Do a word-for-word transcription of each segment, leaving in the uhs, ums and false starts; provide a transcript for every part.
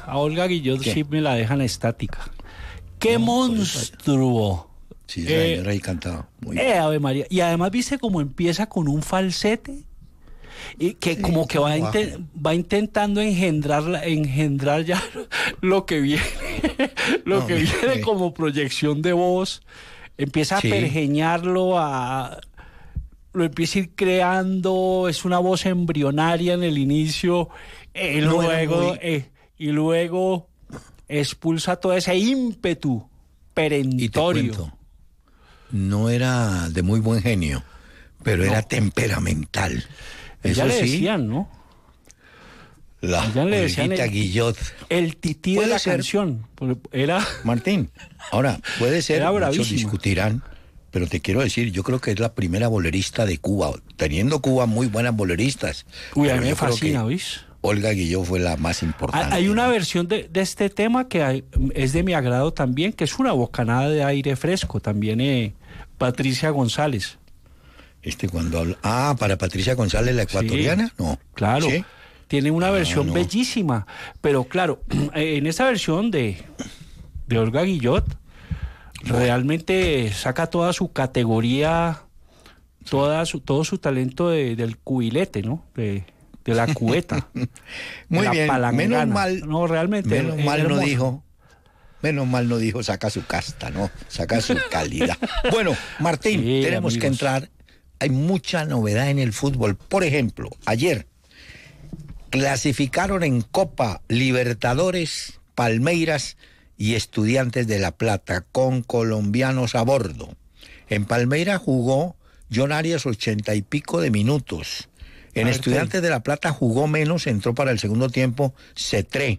a Olga Guillot ¿Qué? sí me la dejan estática. ¡Qué No, por eso- monstruo! Sí, Eh, señora, ahí cantaba. Muy Eh, Ave María. Y además, ¿viste cómo empieza con un falsete? Y que Sí, como que va, bajo. inte- va intentando engendrar, la- engendrar ya lo que viene, lo No, que mire, viene mire. como proyección de voz. Empieza Sí. a pergeñarlo, a, lo empieza a ir creando, es una voz embrionaria en el inicio, eh, No era luego, muy- eh, y luego expulsa todo ese ímpetu Y te perentorio. cuento, no era de muy buen genio, pero era temperamental. Ya Eso le sí, decían, ¿no? la ya le decían Olguita el- Guillot. El tití de Puede la ser. canción. porque Era. Martín, ahora, puede ser, Era muchos bravísima. discutirán, pero te quiero decir, yo creo que es la primera bolerista de Cuba, teniendo Cuba muy buenas boleristas. Uy, a pero mí me yo creo fascina, que ¿oís? Olga Guillot fue la más importante. Hay hay una ¿no? versión de, de este tema que hay- es de mi agrado también, que es una bocanada de aire fresco. También eh, Patricia González. Este cuando habla... Ah, para Patricia González, la ecuatoriana, Sí, no. Claro. ¿Sí? Tiene una Ah, versión no. bellísima. Pero claro, en esa versión de, de Olga Guillot, realmente saca toda su categoría, toda su, todo su talento de- del cubilete, ¿no? De, de la cubeta. Muy la bien, palangana. menos mal, No, realmente. menos es mal no hermoso. dijo, menos mal no dijo saca su casta, no, saca su calidad. Bueno, Martín, Sí, tenemos que amigos. entrar, hay mucha novedad en el fútbol. Por ejemplo, ayer clasificaron en Copa Libertadores, Palmeiras y Estudiantes de La Plata, con colombianos a bordo. En Palmeiras jugó John Arias ochenta y pico de minutos. En A ver, Estudiantes de La Plata jugó menos, entró para el segundo tiempo Cetré.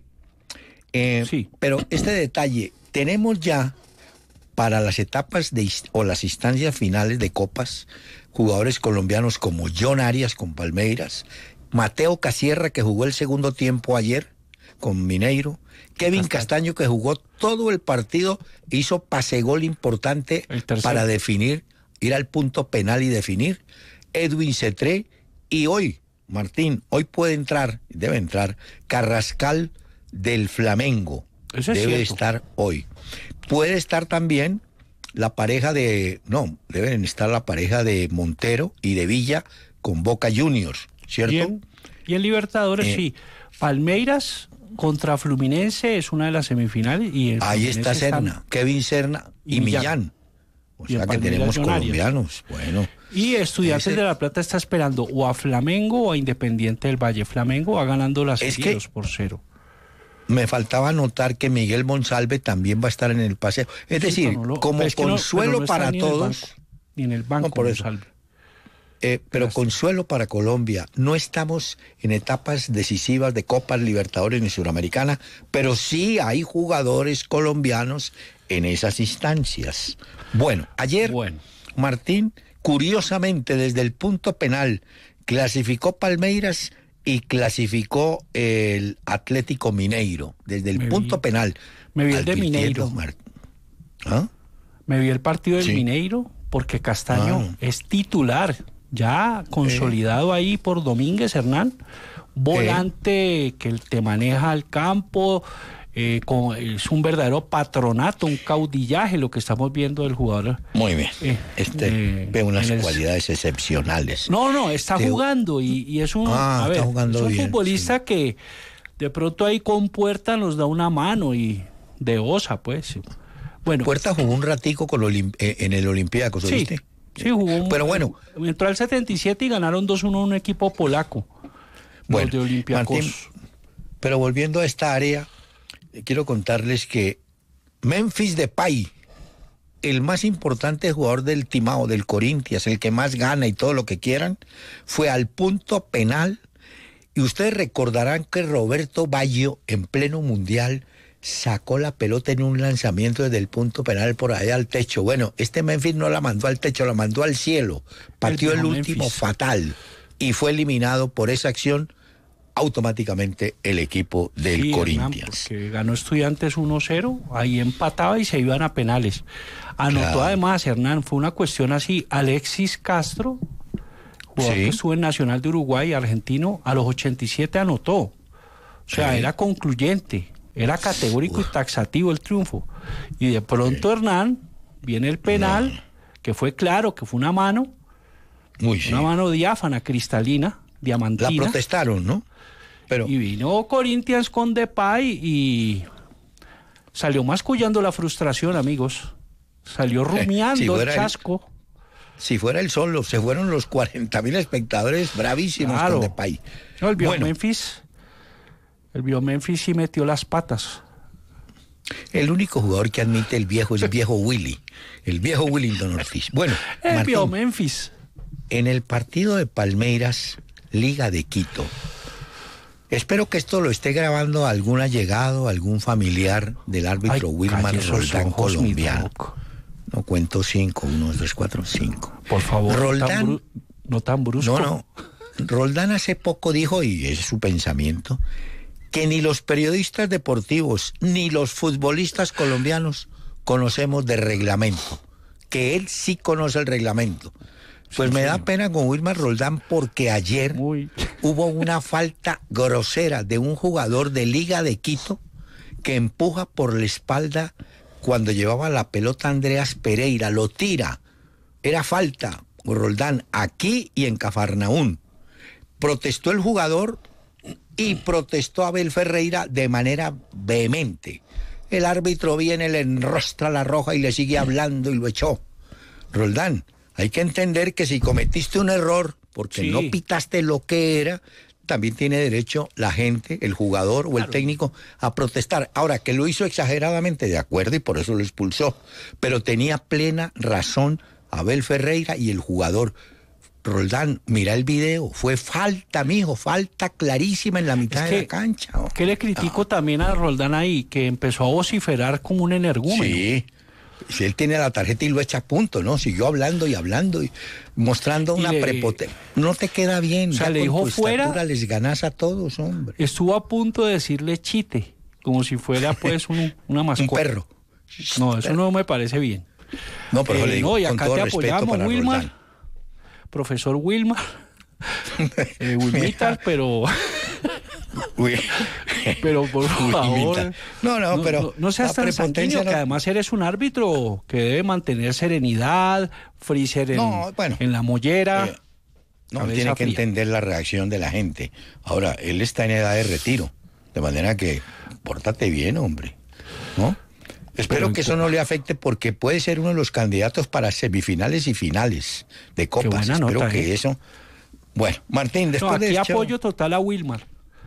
Eh, Sí. Pero este detalle, tenemos ya para las etapas de, is- o las instancias finales de copas, jugadores colombianos como John Arias con Palmeiras, Mateo Casierra, que jugó el segundo tiempo ayer con Mineiro, Kevin Castaño, que jugó todo el partido, hizo pase gol importante El tercero. para definir, ir al punto penal y definir, Edwin Cetré, y hoy, Martín, hoy puede entrar, debe entrar, Carrascal del Flamengo. Eso es debe cierto. estar hoy. Puede estar también la pareja de, no, deben estar la pareja de Montero y de Villa con Boca Juniors, ¿cierto? Bien. Y en Libertadores, Eh. sí. Palmeiras contra Fluminense es una de las semifinales. Y en Ahí está Fluminense están- Serna, Kevin Serna y, y Millán. Millán. O Y en sea que Palmeiras, tenemos John Arias. colombianos. Bueno, Y Estudiantes Ese- de La Plata está esperando o a Flamengo o a Independiente del Valle. Flamengo va ganando la Es serie que- dos por cero. me faltaba notar que Miguel Monsalve también va a estar en el paseo. Es decir, Sí, pero no lo- como pero es que no- consuelo pero no está para ni en el todos, banco, Ni en el banco, No, por eso. Monsalve. eh, pero Lástima. consuelo para Colombia. No estamos en etapas decisivas de Copas Libertadores ni Suramericana, pero sí hay jugadores colombianos en esas instancias. Bueno, ayer Bueno. Martín, curiosamente, desde el punto penal, clasificó Palmeiras y clasificó el Atlético Mineiro, desde el Me punto vi- penal. me vi el de advirtiendo, Mineiro. Mar- ¿Ah? Me vi el partido del Sí. Mineiro porque Castaño Ah. es titular, ya consolidado ahí por Domínguez Hernán, volante que te maneja el campo, eh, con- es un verdadero patronato, un caudillaje lo que estamos viendo del jugador. Muy bien. Eh, este eh, ve unas en el- cualidades excepcionales. No, no, está Te- jugando y, y es un, Ah, a ver, está jugando es un bien, futbolista que de pronto ahí con Puerta nos da una mano y de osa, pues. Bueno, Puerta jugó un ratico con Olim- eh, en el Olympiacos, sí, ¿oíste? sí, jugó un, Pero bueno. entró al setenta y siete y ganaron dos uno a un equipo polaco, Bueno, los de Olympiacos. Martín, pero volviendo a esta área, eh, quiero contarles que Memphis Depay, el más importante jugador del Timao, del Corinthians, el que más gana y todo lo que quieran, fue al punto penal. Y ustedes recordarán que Roberto Baggio, en pleno mundial, sacó la pelota en un lanzamiento desde el punto penal por allá al techo. Bueno, este Memphis no la mandó al techo, la mandó al cielo. Partió el, viejo último Memphis. fatal y fue eliminado por esa acción automáticamente el equipo del Sí, Hernán, Corinthians. porque ganó Estudiantes uno cero, ahí empataba y se iban a penales. Anotó Claro. además, Hernán, fue una cuestión así, Alexis Castro, jugador Sí. que estuvo en Nacional de Uruguay, argentino, a los ochenta y siete anotó. O sea, Sí. era concluyente. Era categórico Uf. y taxativo el triunfo. Y de pronto sí. Hernán, viene el penal, no. que fue claro, que fue una mano, Uy, una sí. mano diáfana, cristalina, diamantina. La protestaron, ¿no? Pero... Y vino Corinthians con Depay y salió mascullando la frustración, amigos. Salió rumiando eh, si el chasco. El... Si fuera el solo, se fueron los cuarenta mil espectadores bravísimos claro. con Depay. No, el Bio Memphis, el Bio Memphis sí metió las patas. El único jugador que admite el viejo es el viejo Willy, el viejo Willington Ortiz. Bueno, el Martín, Bio Memphis. En el partido de Palmeiras, Liga de Quito, espero que esto lo esté grabando algún allegado, algún familiar del árbitro Ay, Wilmar Roldán colombiano. No cuento cinco, uno, dos, tres, cuatro, cinco. Por favor, Roldán, no, tan bru- no tan brusco. No, no. Roldán hace poco dijo, y es su pensamiento, que ni los periodistas deportivos ni los futbolistas colombianos conocemos de reglamento, que él sí conoce el reglamento. Pues sí, me sí. da pena con Wilmar Roldán porque ayer Muy... hubo una falta grosera de un jugador de Liga de Quito que empuja por la espalda cuando llevaba la pelota Andreas Pereira, lo tira. Era falta, Roldán, aquí y en Cafarnaún. Protestó el jugador y protestó Abel Ferreira de manera vehemente. El árbitro viene, le enrostra la roja y le sigue hablando y lo echó. Roldán, hay que entender que si cometiste un error porque sí. no pitaste lo que era, también tiene derecho la gente, el jugador o claro. el técnico a protestar. Ahora, que lo hizo exageradamente, de acuerdo, y por eso lo expulsó, pero tenía plena razón Abel Ferreira y el jugador. Roldán, mira el video, fue falta, mijo, falta clarísima en la mitad es que, de la cancha. Oh. ¿Qué le critico ah. también a Roldán ahí? Que empezó a vociferar como un energúmeno. Sí. Si él tiene la tarjeta y lo echa a punto, ¿no? Siguió hablando y hablando y mostrando y una le... prepotencia. No te queda bien. O sea, le dijo fuera. Les ganas a todos, hombre. Estuvo a punto de decirle chite, como si fuera pues un, una mascota. Un perro. No, eso no me parece bien. No, pero eh, le digo, no, y con acá todo te respeto apoyamos, para Wilmar. Roldán. Profesor Wilmar. eh, Wilmitar, pero... pero por favor no, no, no, pero no, no seas tan sanguíneo, no... que además eres un árbitro que debe mantener serenidad, freezer en, no, bueno, en la mollera. Eh, no, tiene que fría. entender la reacción de la gente. Ahora, él está en edad de retiro, de manera que pórtate bien, hombre, ¿no? Espero pero, que eso no le afecte porque puede ser uno de los candidatos para semifinales y finales de copas. Espero nota, que eh. eso... Bueno, Martín, después no, aquí de esto... apoyo total a Wilmar.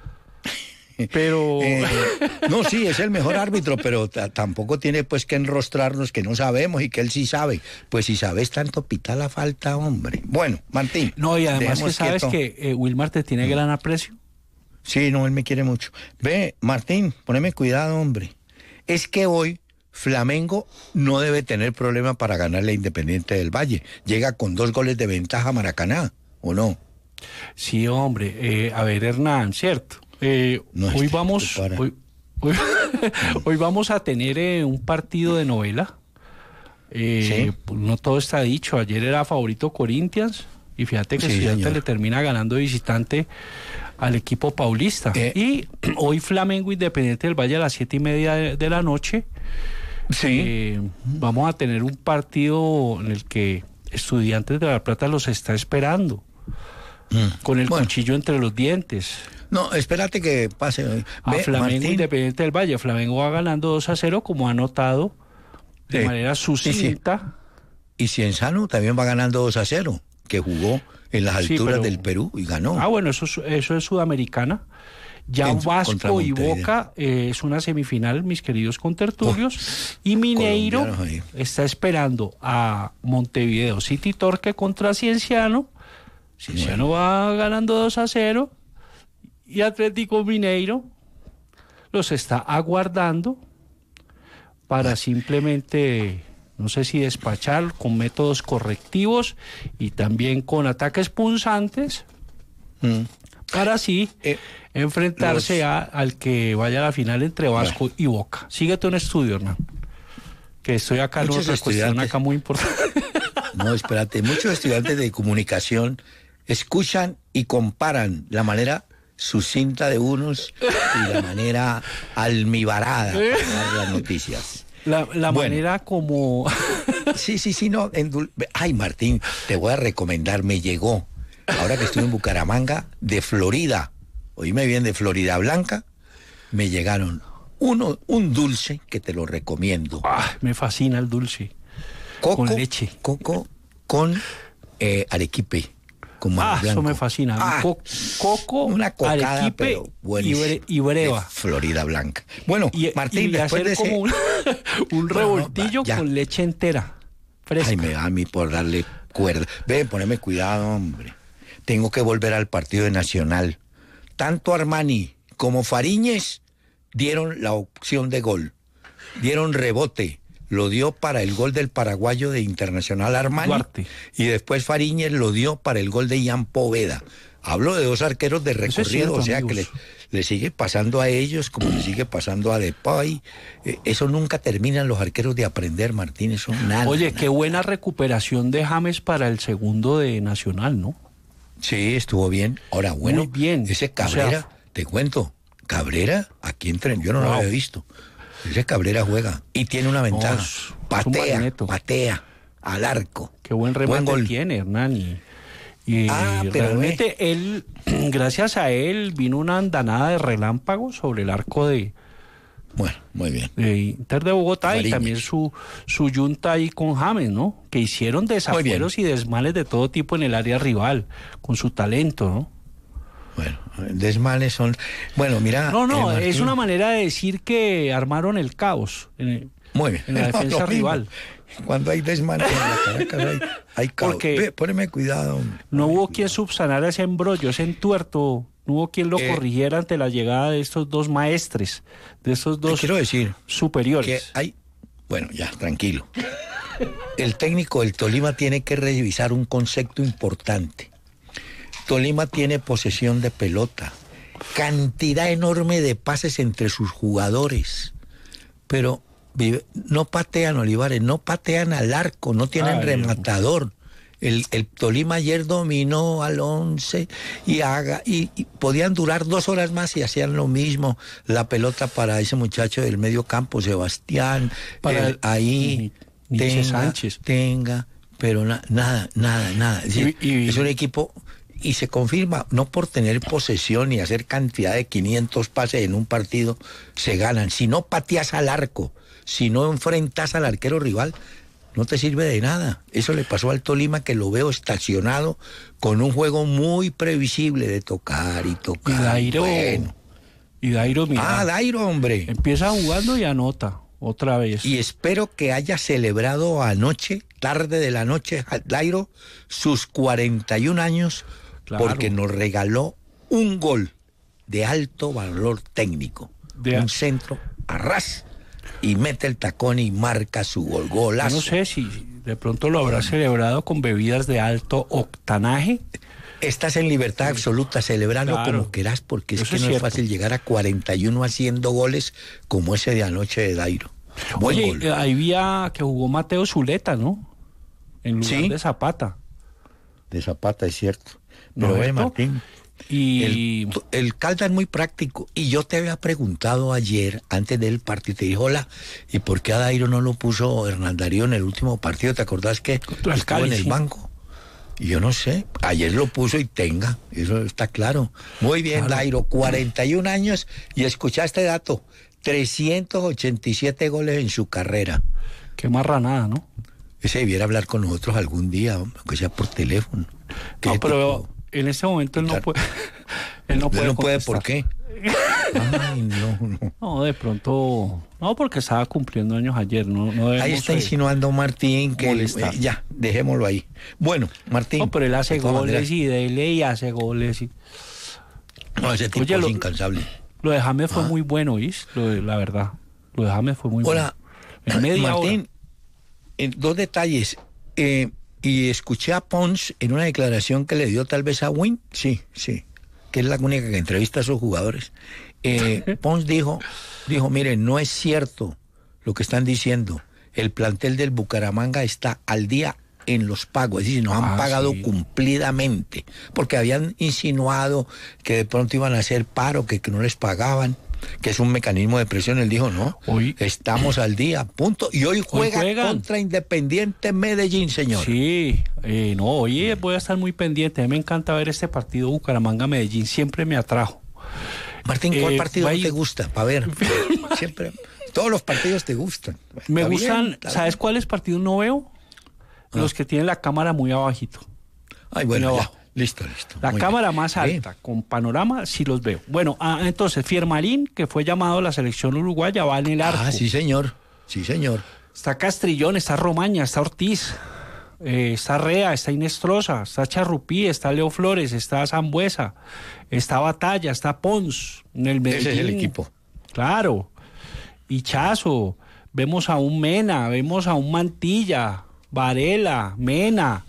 Pero... Eh, no, sí, es el mejor árbitro, pero t- tampoco tiene pues que enrostrarnos que no sabemos y que él sí sabe. Pues si sabes tanto, pita la falta, hombre. Bueno, Martín. No, y además que sabes quieto. que eh, Wilmar te tiene mm. gran aprecio. Sí, no, él me quiere mucho. Ve, Martín, poneme cuidado, hombre. Es que hoy Flamengo no debe tener problema para ganarle a Independiente del Valle. Llega con dos goles de ventaja a Maracaná, ¿o no? Sí, hombre. Eh, a ver, Hernán, ¿cierto? Eh, no hoy vamos hoy, hoy, hoy vamos a tener eh, un partido de novela. Eh, ¿Sí? Pues no todo está dicho. Ayer era favorito Corinthians y fíjate que sí, Estudiantes le termina ganando de visitante al equipo paulista. Eh. Y hoy Flamengo Independiente del Valle a las siete y media de, de la noche. Sí. Eh, vamos a tener un partido en el que Estudiantes de La Plata los está esperando mm. con el bueno. cuchillo entre los dientes. No, espérate que pase. Ve, a Flamengo Martín. Independiente del Valle. Flamengo va ganando dos a cero, como ha anotado de sí. manera sucinta. Y, si, y Cienzano también va ganando dos a cero, que jugó en las alturas sí, pero, del Perú y ganó. Ah, bueno, eso, eso es Sudamericana. Ya en, Vasco y Boca eh, es una semifinal, mis queridos contertulios. Oh, y Mineiro está esperando a Montevideo City Torque contra Cienciano. Cienciano bueno. va ganando dos a cero. Y Atlético Mineiro los está aguardando para ah. simplemente, no sé si despachar con métodos correctivos y también con ataques punzantes, mm. para así eh, enfrentarse los... a, al que vaya a la final entre Vasco bueno. y Boca. Síguete un estudio, Hernán, que estoy acá en otra cuestión acá muy importante. No, espérate, muchos estudiantes de comunicación escuchan y comparan la manera su cinta de unos y la manera almibarada para dar las noticias. La, la bueno, manera como... sí, sí, sí, no. En, ay, Martín, te voy a recomendar, me llegó, ahora que estoy en Bucaramanga, de Florida, oíme bien, de Florida Blanca, me llegaron uno, un dulce que te lo recomiendo. Ah, me fascina el dulce. Coco, con leche. Coco con eh, arequipe. Con ah, blanco. Eso me fascina. Ah, Co coco, una cocada, arequipe y, bre y breva. Florida Blanca. Bueno, y, Martín, y después hacer de ese... como un, un revoltillo bueno, con leche entera. Fresca. Ay, me da a mí por darle cuerda. Ven, poneme cuidado, hombre. Tengo que volver al partido de Nacional. Tanto Armani como Fariñez dieron la opción de gol. Dieron rebote. Lo dio para el gol del paraguayo de Internacional Armani. Duarte. Y después Fariñez lo dio para el gol de Ian Poveda. Hablo de dos arqueros de recorrido, es cierto, o sea amigos. que le, le sigue pasando a ellos como le sigue pasando a Depay. Eh, eso nunca terminan los arqueros de aprender, Martín, eso nada. Oye, nada. qué buena recuperación de James para el segundo de Nacional, ¿no? Sí, estuvo bien. Ahora, bueno, muy bien. Ese Cabrera, o sea, te cuento, Cabrera, aquí en yo no wow. lo había visto. Ese Cabrera juega y tiene una ventaja. No, patea, patea al arco. Qué buen remate buen gol. tiene, Hernán. Y, y ah, realmente ve. él, gracias a él, vino una andanada de relámpago sobre el arco de... Bueno, muy bien. De Inter de Bogotá Fariñez. Y también su, su yunta ahí con James, ¿no? Que hicieron desafueros y desmales de todo tipo en el área rival, con su talento, ¿no? Bueno, desmanes son... Bueno, mira... No, no, eh, es una manera de decir que armaron el caos en, el, Muy bien. en la defensa no, rival. Cuando hay desmanes en la Caracas hay, hay caos. Porque Ve, poneme cuidado. Hombre. No hubo quien subsanara ese embrollo, ese entuerto. No hubo quien lo eh, corrigiera ante la llegada de estos dos maestres, de estos dos quiero decir superiores. Que hay... Bueno, ya, tranquilo. El técnico del Tolima tiene que revisar un concepto importante. Tolima tiene posesión de pelota, cantidad enorme de pases entre sus jugadores, pero no patean, Olivares, no patean al arco, no tienen Ay, rematador. El, el Tolima ayer dominó al once y, haga, y, y podían durar dos horas más y hacían lo mismo. La pelota para ese muchacho del medio campo, Sebastián, para el, ahí, ni, tenga, Sánchez. tenga, pero na, nada, nada, nada. Es, decir, y, y, es un equipo... Y se confirma, no por tener posesión y hacer cantidad de quinientos pases en un partido, se ganan. Si no pateas al arco, si no enfrentas al arquero rival, no te sirve de nada. Eso le pasó al Tolima, que lo veo estacionado con un juego muy previsible de tocar y tocar. Y Dairo, bueno. y Dairo mira, ah, Dairo, hombre. Empieza jugando y anota otra vez. Y espero que haya celebrado anoche, tarde de la noche, Dairo, sus cuarenta y un años... Claro. Porque nos regaló un gol de alto valor técnico. De un centro a ras y mete el tacón y marca su gol, golazo. Yo no sé si de pronto lo habrá celebrado con bebidas de alto octanaje. Estás en libertad absoluta, celebrando claro. como quieras, porque es Eso que es no cierto. es fácil llegar a cuarenta y uno haciendo goles como ese de anoche de Dairo. Buen Oye, gol. Ahí había que jugó Mateo Zuleta, ¿no? En lugar ¿Sí? de Zapata. De Zapata, es cierto. Pero ve, Martín, y... el, el Caldas es muy práctico. Y yo te había preguntado ayer, antes del partido, te dijo, hola, ¿y por qué a Dairo no lo puso Hernán Darío en el último partido? ¿Te acordás que estuvo Cali, en el sí. banco? Y yo no sé, ayer lo puso y tenga, eso está claro. Muy bien, claro. Dairo, cuarenta y un años, y escucha este dato, trescientos ochenta y siete goles en su carrera. Qué marranada, ¿no? Ese debiera hablar con nosotros algún día, aunque sea por teléfono. No, pero... Tipo? En este momento él no puede. Él no puede, él no puede ¿por qué? Ay, no, no. No, de pronto. No, porque estaba cumpliendo años ayer. No, no ahí está insinuando Martín que. Eh, ya, dejémoslo ahí. Bueno, Martín. No, pero él hace goles y dele y hace goles. Y... No, ese tipo Oye, es lo, incansable. Lo de James fue ah. muy bueno, ¿viste? Lo de, la verdad. Lo de James fue muy Hola, bueno. En media Martín, en dos detalles. Eh. Y escuché a Pons en una declaración que le dio tal vez a Win, sí, sí, que es la única que entrevista a sus jugadores. Eh, Pons dijo, dijo, miren, no es cierto lo que están diciendo. El plantel del Bucaramanga está al día en los pagos, es decir, nos han Ah, pagado sí. cumplidamente, porque habían insinuado que de pronto iban a hacer paro, que, que no les pagaban, que es un mecanismo de presión. Él dijo, no, Hoy- estamos al día, punto. Y hoy juega juegan. contra Independiente Medellín, señor. Sí, eh, no, oye, voy a estar muy pendiente. A mí me encanta ver este partido Bucaramanga-Medellín, siempre me atrajo. Martín, ¿cuál Eh, partido vaya- te gusta? Para ver, siempre, todos los partidos te gustan. Me Está bien, gustan, está ¿sabes bien. cuáles partidos no veo? Ah. Los que tienen la cámara muy abajito. Ay, bueno, muy ya, abajo. listo, listo. La muy cámara bien. más Sí. alta, con panorama, sí los veo. Bueno, ah, entonces, Fiermarín, que fue llamado a la selección uruguaya, va en el arco. Ah, sí, señor, sí, señor. Está Castrillón, está Romaña, está Ortiz, eh, está Rea, está Inestrosa, está Charrupí, está Leo Flores, está Zambuesa, está Batalla, está Pons, en el Medellín. Ese es el equipo. Claro. Hichazo, vemos a un Mena, vemos a un Mantilla, Varela, Mena,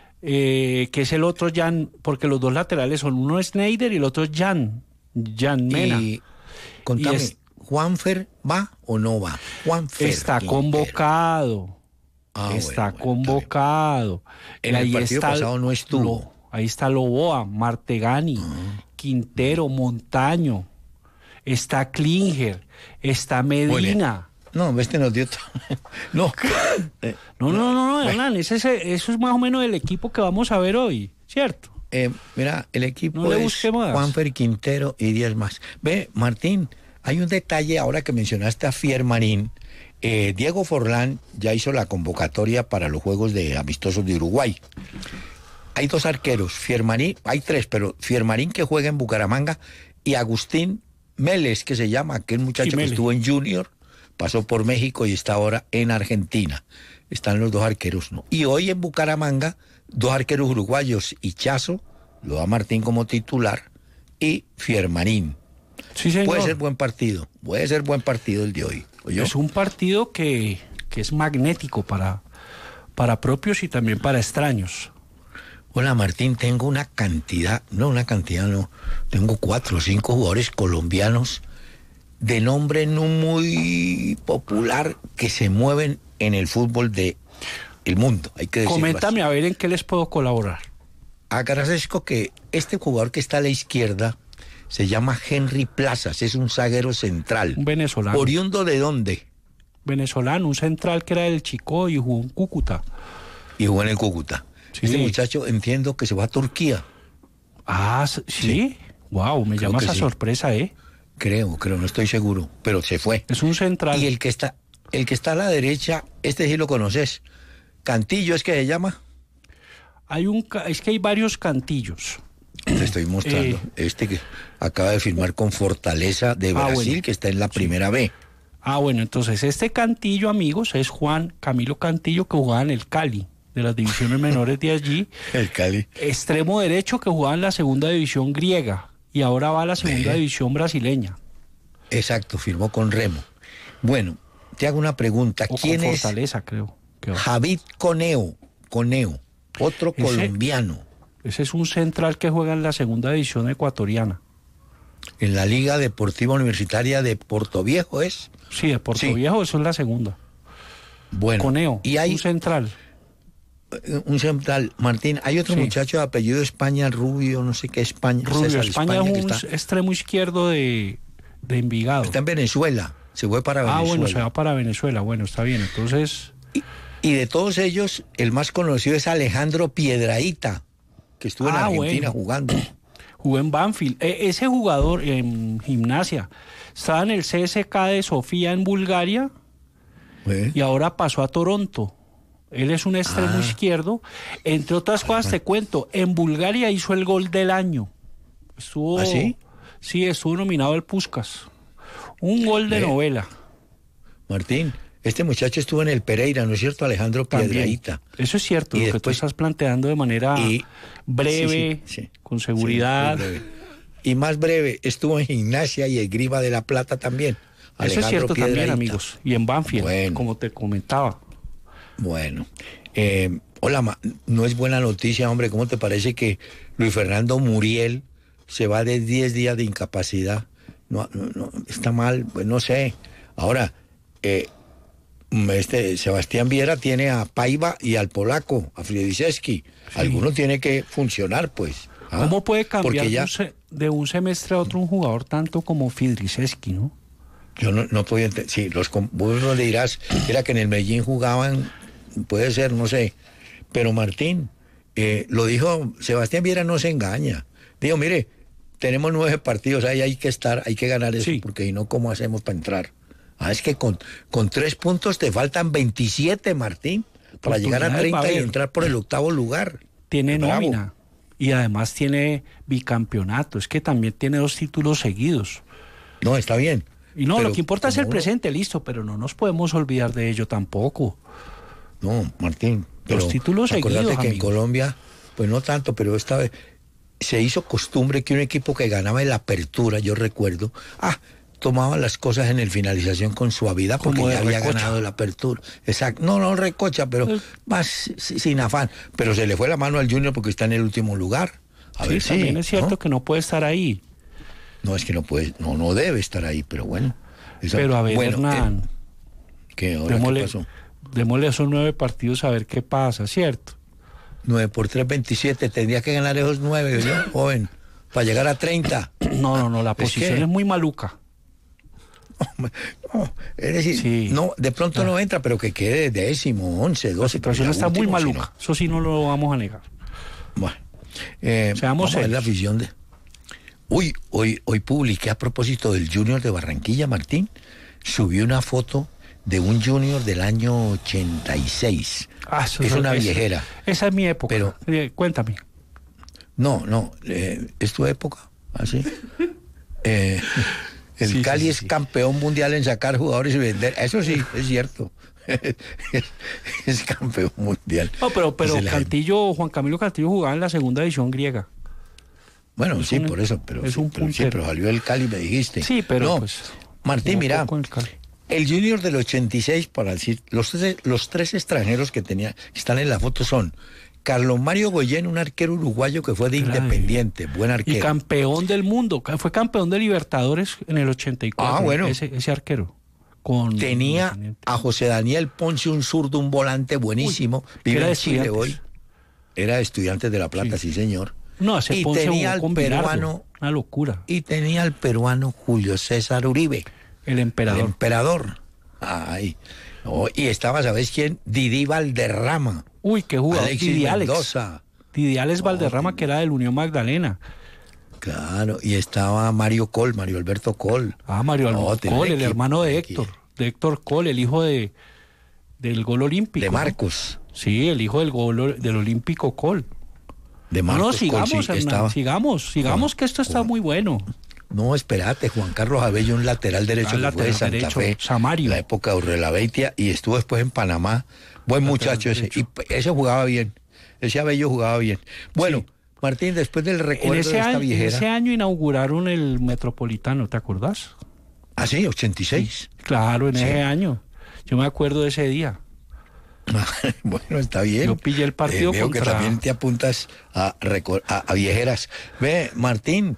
eh, que es el otro Jan, porque los dos laterales son, uno es Schneider y el otro es Jan, Jan Mena. Y contame, Y es- ¿Juanfer va o no va? Juanfer. Está Quintero. convocado. Ah, está bueno, bueno, convocado. En Y el ahí partido está pasado no estuvo. Lo- ahí está Loboa, Martegani, Quintero, Montaño, está Klinger, está Medina. No, este nos dio todo. No. Eh, No, no, no, no, Hernán, ese, ese- eso es más o menos el equipo que vamos a ver hoy, ¿cierto? eh, mira, el equipo No le es busque más. Juanfer, Quintero y diez más. Ve, Martín, hay un detalle ahora que mencionaste a Fiermarín. Eh, Diego Forlán ya hizo la convocatoria para los Juegos de Amistosos de Uruguay. Hay dos arqueros, Fiermarín, hay tres, pero Fiermarín que juega en Bucaramanga y Agustín Mélez, que se llama, aquel muchacho Sí, que Mélez. estuvo en Junior, pasó por México y está ahora en Argentina. Están los dos arqueros, ¿no? Y hoy en Bucaramanga, dos arqueros uruguayos, Hichazo, lo da Martín como titular, y Fiermarín. Sí, señor. Puede ser buen partido, puede ser buen partido el de hoy. ¿oyó? Es un partido que, que es magnético para, para propios y también para extraños. Hola Martín, tengo una cantidad, no una cantidad, no, tengo cuatro o cinco jugadores colombianos de nombre no muy popular que se mueven en el fútbol de el mundo, hay que decirlo Coméntame a ver en qué les puedo colaborar. así. Agradezco que este jugador que está a la izquierda se llama Henry Plazas, es un zaguero central. Un venezolano. ¿Oriundo de dónde? Venezolano, un central que era del Chico y jugó en Cúcuta. Y jugó en el Cúcuta. Sí. Este muchacho entiendo que se va a Turquía. Ah, s- ¿sí? Wow, me Creo llama que esa sí. sorpresa, ¿eh? Creo, creo, no estoy seguro, pero se fue. Es un central. Y el que está, el que está a la derecha, este sí lo conoces. Cantillo es que se llama. Hay un, ca- es que hay varios cantillos. Te estoy mostrando. Eh. Este que acaba de firmar con Fortaleza de Ah, Brasil, bueno. que está en la primera B. Ah, bueno, entonces este Cantillo, amigos, es Juan Camilo Cantillo, que jugaba en el Cali, de las divisiones menores de allí. El Cali. Extremo derecho, que jugaba en la segunda división griega y ahora va a la segunda Ve. división brasileña. Exacto, firmó con Remo. Bueno, te hago una pregunta. O ¿Quién con es Fortaleza, creo. que va. Javid Coneo? Coneo, otro Ese- colombiano. Ese es un central que juega en la segunda división ecuatoriana. En la Liga Deportiva Universitaria de Portoviejo es. Sí, de Puerto Sí. Viejo, eso es la segunda. Bueno, Coneo, y hay un central. un central, Martín, hay otro Sí. muchacho de apellido España, Rubio, no sé qué España. Rubio, César España, que es un está, extremo izquierdo de, de Envigado. está en Venezuela, se fue para Ah, Venezuela. bueno, se va para Venezuela. Bueno, está bien. Entonces, Y de todos ellos, el más conocido es Alejandro Piedrahíta, que estuvo en Ah, Argentina bueno. jugando. jugó en Banfield. E- ese jugador en gimnasia estaba en el C S K de Sofía en Bulgaria ¿Eh? y ahora pasó a Toronto. Él es un extremo Ah. izquierdo. Entre otras cosas, te cuento, en Bulgaria hizo el gol del año. Estuvo, ¿Ah, sí? Sí, estuvo nominado al Puskás. Un gol de Ve. novela. Martín, este muchacho estuvo en el Pereira, ¿no es cierto? Alejandro También. Piedrahíta. Eso es cierto, Y lo que tú después- estás planteando de manera Y- breve, Sí, sí, sí. con seguridad. Sí, muy breve. Y más breve, estuvo en Gimnasia y Esgrima de la Plata también. Eso es Alejandro cierto también, Piedrahíta. amigos. Y en Banfield, Bueno. como te comentaba. Bueno, eh, hola, ma- no es buena noticia, hombre. ¿Cómo te parece que Luis Fernando Muriel se va de diez días de incapacidad? No, no, no, está mal, pues no sé. Ahora, eh, Este Sebastián Viera tiene a Paiva y al polaco, a Friediszewski. Sí. Alguno tiene que funcionar, pues. ¿Ah? ¿Cómo puede cambiar ya... de, un se... de un semestre a otro un jugador tanto como Friediszewski, no? Yo no, no podía entender. Sí, los, vos no le dirás, era que en el Medellín jugaban, puede ser, no sé. Pero Martín, eh, lo dijo, Sebastián Viera no se engaña. Dijo, mire, tenemos nueve partidos, ahí hay que estar, hay que ganar eso, sí. Porque si no, ¿cómo hacemos para entrar? Ah, es que con, con tres puntos te faltan veintisiete, Martín, para llegar a treinta y entrar por el octavo lugar. Tiene Bravo. nómina y además tiene bicampeonato, es que también tiene dos títulos seguidos. No, está bien. Y no, lo que importa es el presente, listo, pero no nos podemos olvidar de ello tampoco. No, Martín, pero los títulos seguidos, acordate que amigo. En Colombia, pues no tanto, pero esta vez se hizo costumbre que un equipo que ganaba en la apertura, yo recuerdo, ah, tomaba las cosas en el finalización con suavidad porque ya había recocha. ganado la apertura. Exacto. No, no recocha, pero el... más sin afán. Pero se le fue la mano al Junior porque está en el último lugar. A sí, ver, también sí, es cierto, ¿no? Que no puede estar ahí. No, es que no puede, no, no debe estar ahí, pero bueno. Esa, pero a ver, bueno, Hernán, eh, ¿qué, ahora démosle, qué pasó? Démosle esos nueve partidos a ver qué pasa, ¿cierto? Nueve por tres, veintisiete. Tendría que ganar esos nueve, ¿no? Joven, para llegar a treinta. No, no, no, la posición es, es muy maluca. No, es decir, sí. no, de pronto claro. no entra, pero que quede décimo, once, doce. La situación está último, muy maluca, si no. Eso sí no lo vamos a negar. Bueno, eh, Seamos vamos a ver la afición de... Uy, hoy, hoy publiqué a propósito del Junior de Barranquilla, Martín, subí una foto de un Junior del año ochenta y seis. Ah, eso es es una es, viejera. Esa es mi época, pero eh, cuéntame. No, no, eh, es tu época, así. eh, el sí, Cali sí, es sí. campeón mundial en sacar jugadores y vender, eso sí, es cierto. es, es campeón mundial. No, pero, pero Cantillo, la... Juan Camilo Cantillo jugaba en la segunda división griega. Bueno, es sí, un, por eso, pero, es sí, un pero, sí, pero salió el Cali, me dijiste. Sí, pero no, pues, Martín, mira, el, el Junior del ochenta y seis, para decir, los tres, los tres extranjeros que tenía, que están en la foto son Carlos Mario Goyen, un arquero uruguayo que fue de Claro. Independiente, buen arquero. Y campeón del mundo, fue campeón de Libertadores en el ochenta y cuatro, ah, bueno. ese, ese arquero. Con tenía a José Daniel Ponce, un zurdo, un volante buenísimo, Uy, vive era en Chile hoy, era estudiante de La Plata, sí, sí señor. No, ese y Ponce tenía al peruano, una locura. Y tenía al peruano Julio César Uribe, el emperador. El emperador. Ay. Oh, y estaba, ¿sabes quién? Didi Valderrama. Uy, qué jugador. Alexis Didi Mendoza. Alex. Didi Alex oh, Valderrama, que era del Unión Magdalena. Claro, y estaba Mario Col, Mario Alberto Col. Ah, Mario Alberto oh, Col, el equipo, hermano de Héctor, de Héctor Col, el hijo de del gol olímpico. De Marcos. ¿No? Sí, el hijo del gol del olímpico Col. De Marcos no, no, sigamos, Col, sí, Hernán, estaba... sigamos, sigamos Juan, que esto está Juan. muy bueno. No, espérate, Juan Carlos Abello, un lateral derecho ah, que lateral fue de Santa derecho, Fe, Samario. en la época de Urrelabeitia, y estuvo después en Panamá. Buen lateral muchacho ese, derecho. Y ese jugaba bien, ese Abello jugaba bien. Bueno, sí. Martín, después del recuerdo en ese de esta año, viejera... En ese año inauguraron el Metropolitano, ¿te acordás? Ah, sí, ochenta y seis. Sí, claro, en sí. ese año. Yo me acuerdo de ese día. Bueno, está bien. Yo pillé el partido eh, veo contra... que también te apuntas a, a, a viejeras. Ve, Martín,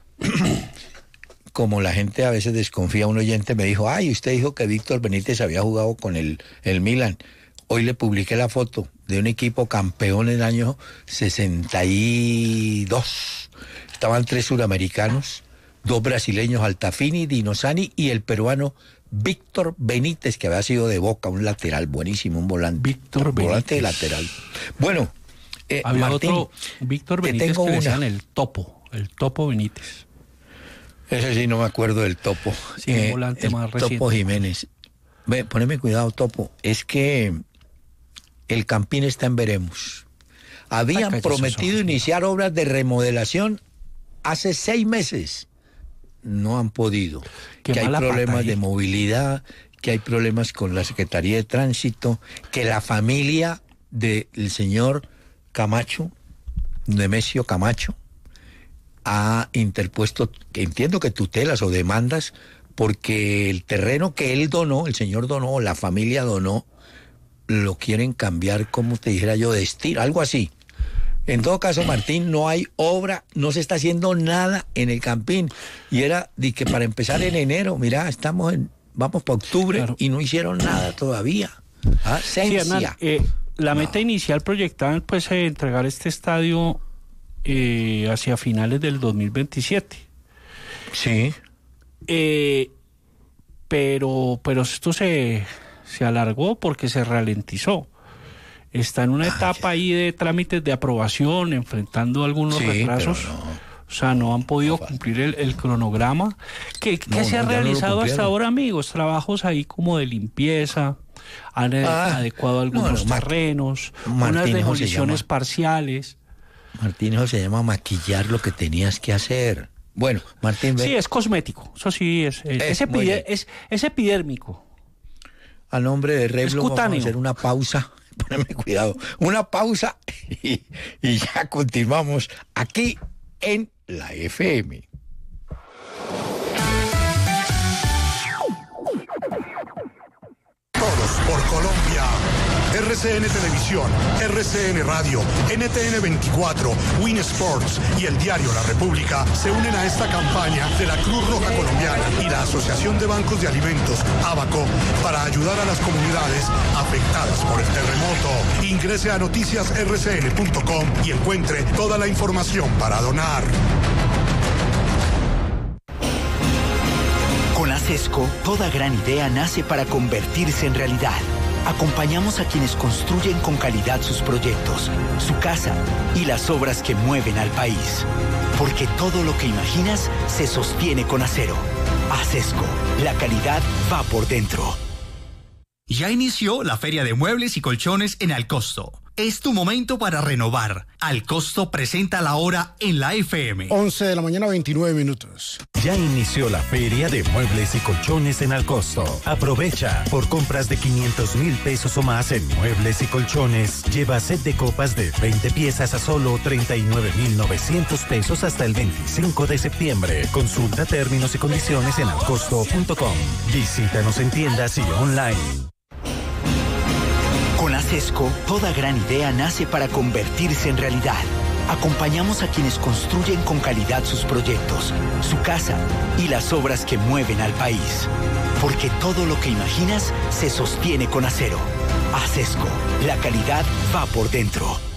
como la gente a veces desconfía, un oyente me dijo, ay, usted dijo que Víctor Benítez había jugado con el, el Milan. Hoy le publiqué la foto de un equipo campeón en el año sesenta y dos. Estaban tres suramericanos, dos brasileños, Altafini, Dinosani, y el peruano Víctor Benítez, que había sido de Boca, un lateral buenísimo, un volante. Víctor Benítez. Volante lateral. Bueno, eh, había Martín, otro Víctor Benítez tengo que le una... decían el Topo, el Topo Benítez. Ese sí no me acuerdo del Topo. Sí, eh, un volante el más reciente. Topo Jiménez. Ve, poneme cuidado, Topo. Es que el Campín está en veremos. Habían Ay, prometido iniciar obras de remodelación hace seis meses. No han podido. Qué que hay problemas de movilidad, que hay problemas con la Secretaría de Tránsito, que la familia del señor Camacho, Nemesio Camacho, ha interpuesto, entiendo que tutelas o demandas, porque el terreno que él donó, el señor donó, la familia donó, lo quieren cambiar, como te dijera yo, de estilo, algo así. En todo caso, Martín, no hay obra, no se está haciendo nada en el Campín. Y era de que para empezar en enero, mirá, estamos en vamos para octubre Claro. y no hicieron nada todavía. Ah, Sí, Hernán, eh, la meta inicial proyectada pues eh, entregar este estadio eh, hacia finales del dos mil veintisiete. Sí. Eh, pero, pero esto se, se alargó porque se ralentizó. Está en una Ah, etapa ya. ahí de trámites de aprobación, enfrentando algunos Sí, retrasos. pero no. O sea, no han podido No, cumplir el, el cronograma. ¿Qué, qué No, se no, ha ya no lo realizado hasta cumplieron. ahora, amigos? Trabajos ahí como de limpieza, han eh, Ah, adecuado no, algunos no, Ma- terrenos, Martín, unas ¿cómo se demoliciones llama? parciales. Martín, eso se llama maquillar lo que tenías que hacer. Bueno, Martín, ve, Sí, es cosmético. Eso sí, es, es, Eh, es, muy epide- bien. es, es epidérmico. a nombre de Reblo vamos a cutáneo. hacer una pausa. Poneme cuidado. Una pausa y, y ya continuamos aquí en la F M. Todos por Colombia. R C N Televisión, R C N Radio, N T N veinticuatro, Win Sports y el diario La República se unen a esta campaña de la Cruz Roja Colombiana y la Asociación de Bancos de Alimentos, ABACO, para ayudar a las comunidades afectadas por el terremoto. Ingrese a noticias r c n punto com y encuentre toda la información para donar. Con ASESCO, toda gran idea nace para convertirse en realidad. Acompañamos a quienes construyen con calidad sus proyectos, su casa y las obras que mueven al país. Porque todo lo que imaginas se sostiene con acero. ASESCO, la calidad va por dentro. Ya inició la Feria de Muebles y Colchones en Alcosto. Es tu momento para renovar. Alcosto presenta la hora en la F M. once de la mañana, veintinueve minutos. Ya inició la Feria de Muebles y Colchones en Alcosto. Aprovecha. Por compras de quinientos mil pesos o más en muebles y colchones, lleva set de copas de veinte piezas a solo treinta y nueve mil novecientos pesos hasta el veinticinco de septiembre. Consulta términos y condiciones en alcosto punto com. Visítanos en tiendas y online. Con ASESCO, toda gran idea nace para convertirse en realidad. Acompañamos a quienes construyen con calidad sus proyectos, su casa y las obras que mueven al país. Porque todo lo que imaginas se sostiene con acero. ASESCO, la calidad va por dentro.